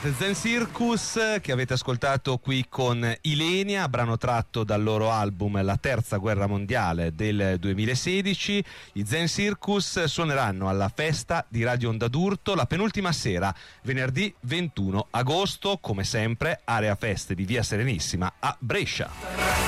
The Zen Circus, che avete ascoltato qui con Ilenia, brano tratto dal loro album La Terza Guerra Mondiale del 2016. I Zen Circus suoneranno alla festa di Radio Onda d'Urto la penultima sera, venerdì 21 agosto, come sempre, area feste di Via Serenissima a Brescia.